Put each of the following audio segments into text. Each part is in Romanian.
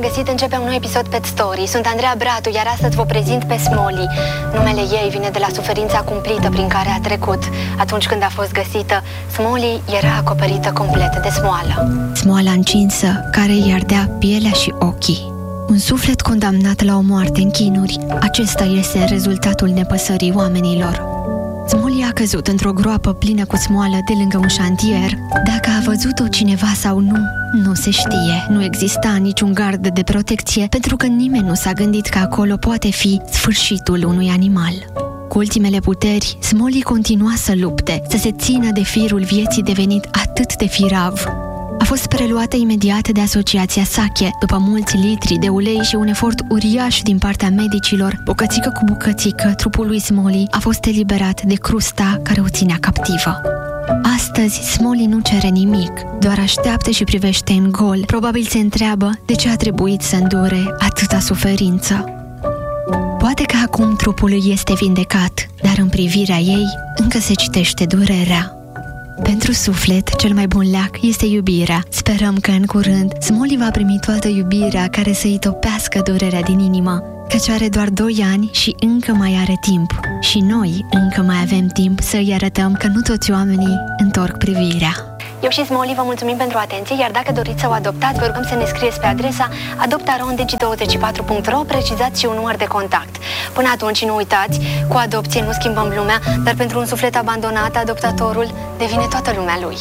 găsit, începe un nou episod Pet Story. Sunt Andreea Bratu, iar astăzi vă prezint pe Smolly. Numele ei vine de la suferința cumplită prin care a trecut. Atunci când a fost găsită, Smolly era acoperită complet de smoală. Smoala încinsă, care îi ardea pielea și ochii. Un suflet condamnat la o moarte în chinuri. Acesta este rezultatul nepăsării oamenilor. Smolly a căzut într-o groapă plină cu smoală de lângă un șantier. Dacă a văzut-o cineva sau nu, nu se știe. Nu exista niciun gard de protecție, pentru că nimeni nu s-a gândit că acolo poate fi sfârșitul unui animal. Cu ultimele puteri, Smolly continua să lupte, să se țină de firul vieții devenit atât de firav. A fost preluată imediat de asociația Sache. După mulți litri de ulei și un efort uriaș din partea medicilor, bucățică cu bucățică, trupul lui Smolly a fost eliberat de crusta care o ținea captivă. Astăzi, Smolly nu cere nimic, doar așteaptă și privește în gol. Probabil se întreabă de ce a trebuit să îndure atâta suferință. Poate că acum trupul ei este vindecat, dar în privirea ei încă se citește durerea. Pentru suflet, cel mai bun leac este iubirea. Sperăm că în curând Smolly va primi toată iubirea care să-i topească durerea din inimă, căci are doar 2 ani și încă mai are timp. Și noi încă mai avem timp să-i arătăm că nu toți oamenii întorc privirea. Eu și Smolly vă mulțumim pentru atenție, iar dacă doriți să o adoptați, vă rugăm să ne scrieți pe adresa adoptarondigi24.ro, precizați și un număr de contact. Până atunci, nu uitați, cu adopție nu schimbăm lumea, dar pentru un suflet abandonat, adoptatorul devine toată lumea lui.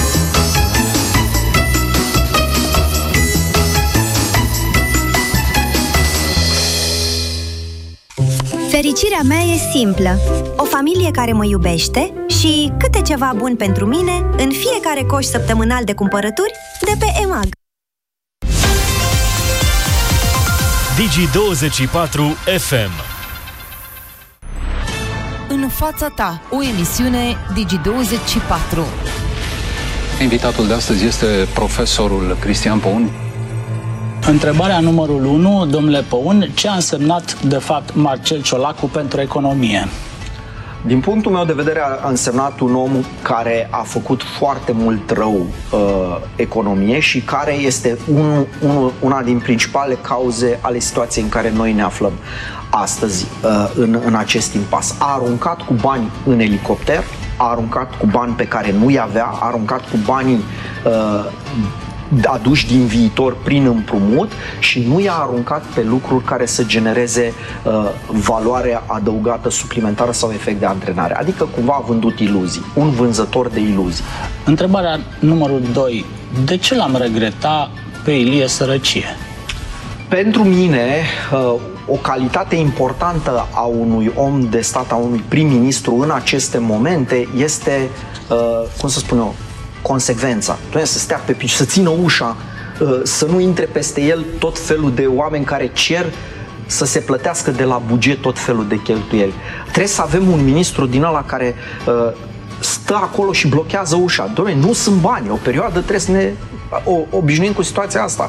Fericirea mea e simplă. O familie care mă iubește și câte ceva bun pentru mine în fiecare coș săptămânal de cumpărături de pe EMAG. Digi24 FM. În fața ta, o emisiune Digi24. Invitatul de astăzi este profesorul Cristian Păun. Întrebarea numărul 1, domnule Păun, ce a însemnat de fapt Marcel Ciolacu pentru economie? Din punctul meu de vedere a însemnat un om care a făcut foarte mult rău economie și care este una din principalele cauze ale situației în care noi ne aflăm astăzi în acest impas. A aruncat cu bani în elicopter, a aruncat cu bani pe care nu-i avea, a aruncat cu banii aduși din viitor prin împrumut și nu i-a aruncat pe lucruri care să genereze valoare adăugată suplimentară sau efect de antrenare. Adică cumva a vândut iluzii, un vânzător de iluzii. Întrebarea numărul 2. De ce l-am regretat pe Ilie Sărăcie? Pentru mine, o calitate importantă a unui om de stat, a unui prim-ministru în aceste momente este, cum să spun eu, consecvența. Trebuie să stea pe picior, să țină ușa, să nu intre peste el tot felul de oameni care cer să se plătească de la buget tot felul de cheltuieli. Trebuie să avem un ministru din ăla care stă acolo și blochează ușa. Doamne, nu sunt bani, o perioadă trebuie să ne obișnuim cu situația asta.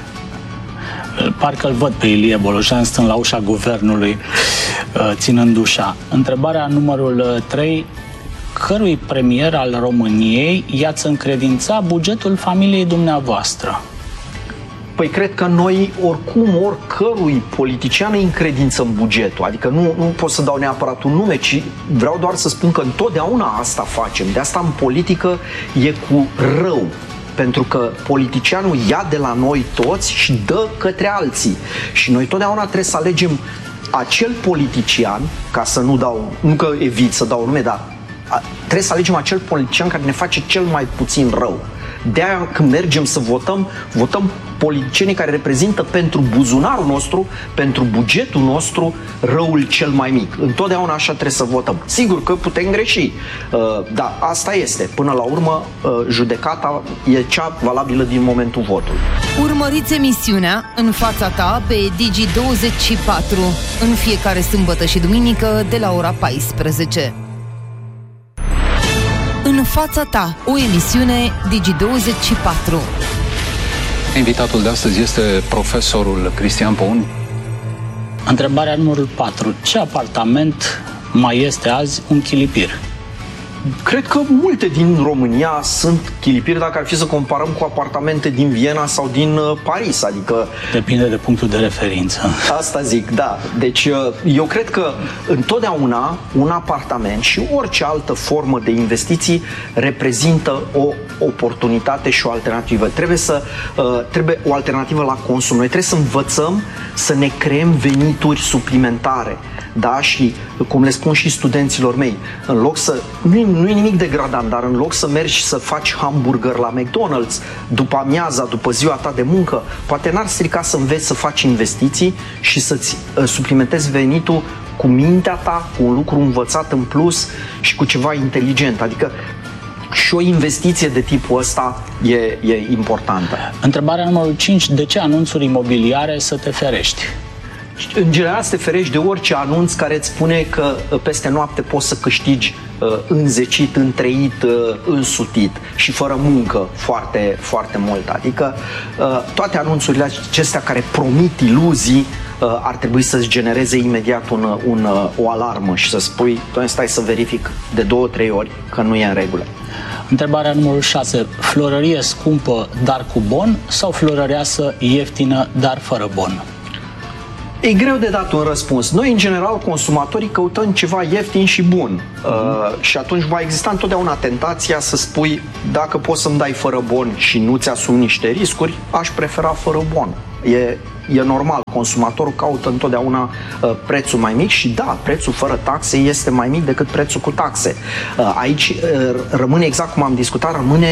Parcă îl văd pe Ilie Bolojan stând la ușa guvernului, ținând ușa. Întrebarea numărul 3. Cărui premier al României i-ați încredința bugetul familiei dumneavoastră? Păi cred că noi oricărui politician îi încredințăm bugetul. Adică nu pot să dau neapărat un nume, ci vreau doar să spun că întotdeauna asta facem. De asta în politică e cu rău. Pentru că politicianul ia de la noi toți și dă către alții. Și noi totdeauna trebuie să alegem acel politician, ca să nu că evit să dau nume, dar trebuie să alegem acel politician care ne face cel mai puțin rău. De-aia când mergem să votăm politicienii care reprezintă pentru buzunarul nostru, pentru bugetul nostru, răul cel mai mic. Întotdeauna așa trebuie să votăm. Sigur că putem greși, dar asta este. Până la urmă, judecata e cea valabilă din momentul votului. Urmăriți emisiunea În fața ta pe Digi24 în fiecare sâmbătă și duminică de la ora 14. În fața ta, o emisiune Digi24. Invitatul de astăzi este profesorul Cristian Păun. Întrebarea numărul 4. Ce apartament mai este azi un chilipir? Cred că multe din România sunt chilipiri dacă ar fi să comparăm cu apartamente din Viena sau din Paris, adică... Depinde de punctul de referință. Asta zic, da. Deci eu cred că întotdeauna un apartament și orice altă formă de investiții reprezintă o oportunitate și o alternativă. Trebuie o alternativă la consum. Noi trebuie să învățăm să ne creăm venituri suplimentare. Da? Și cum le spun și studenților mei, în loc să, nu e nimic degradant, dar în loc să mergi să faci hamburger la McDonald's după amiaza, după ziua ta de muncă, poate n-ar strica să înveți să faci investiții și să-ți suplimentezi venitul cu mintea ta, cu un lucru învățat în plus și cu ceva inteligent. Adică și o investiție de tipul ăsta e importantă. Întrebarea numărul 5. De ce anunțuri imobiliare să te ferești? În general să te ferești de orice anunț care îți spune că peste noapte poți să câștigi înzecit, întreit, însutit și fără muncă foarte, foarte mult. Adică toate anunțurile acestea care promit iluzii ar trebui să-ți genereze imediat o alarmă și să spui, doamne, stai să verific de 2-3 ori că nu e în regulă. Întrebarea numărul 6. Florărie scumpă, dar cu bon, sau florăreasă ieftină, dar fără bon? E greu de dat un răspuns. Noi, în general, consumatorii căutăm ceva ieftin și bun. Și atunci va exista întotdeauna tentația să spui, dacă poți să-mi dai fără bon și nu-ți asumi niște riscuri, aș prefera fără bon. E normal, consumatorul caută întotdeauna prețul mai mic și da, prețul fără taxe este mai mic decât prețul cu taxe. Aici rămâne, exact cum am discutat, rămâne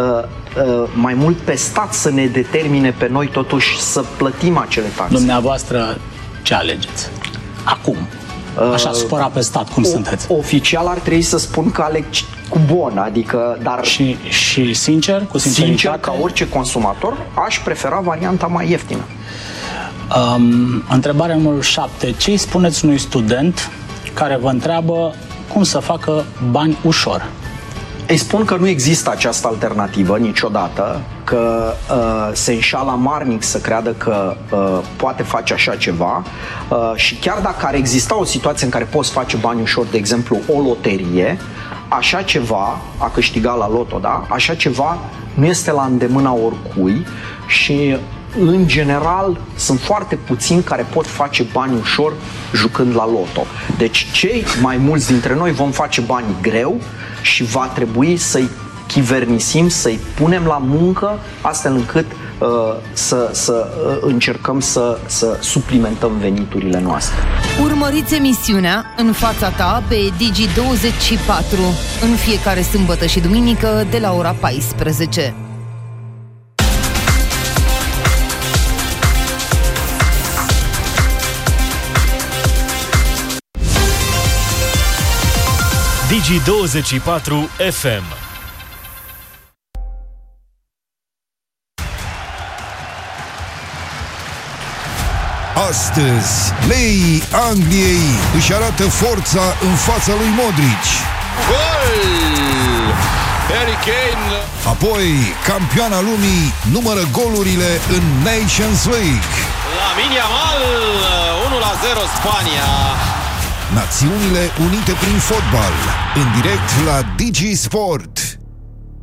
mai mult pe stat să ne determine pe noi totuși să plătim acele taxe. Dumneavoastră ce alegeți? Acum. Așa supărat pe stat, cum sunteți? Oficial ar trebui să spun că aleg cu bon, adică, dar... Și sincer, cu sinceritate? Sincer, ca orice consumator, aș prefera varianta mai ieftină. Întrebarea numărul 7. Ce îi spuneți unui student care vă întreabă cum să facă bani ușor? Îi spun că nu există această alternativă niciodată, că se înșală amarnic să creadă că poate face așa ceva și chiar dacă ar exista o situație în care poți face bani ușor, de exemplu o loterie, așa ceva, a câștigat la loto, da? Așa ceva nu este la îndemâna oricui și în general sunt foarte puțini care pot face bani ușor jucând la loto. Deci cei mai mulți dintre noi vom face bani greu și va trebui să-i chivernisim, să-i punem la muncă astfel încât să încercăm să suplimentăm veniturile noastre. Urmăriți emisiunea În fața ta pe Digi24 în fiecare sâmbătă și duminică de la ora 14. Digi24 FM. Astăzi, leii Angliei își arată forța în fața lui Modric. Gol! Harry Kane. Apoi, campioana lumii numără golurile în Nations League. Lamine Yamal, 1-0 Spania. Națiunile Unite prin fotbal, în direct la Digi Sport.